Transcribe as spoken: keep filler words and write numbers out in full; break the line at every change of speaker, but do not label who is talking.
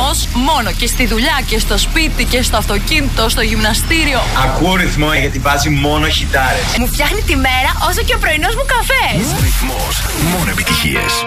ρυθμός μόνο και στη δουλειά και στο σπίτι και στο αυτοκίνητο, στο γυμναστήριο.
Ακούω ρυθμό γιατί βάζει μόνο χιτάρες.
Μου φτιάχνει τη μέρα όσο και ο πρωινός μου καφές.
Ρυθμός, μόνο επιτυχίες.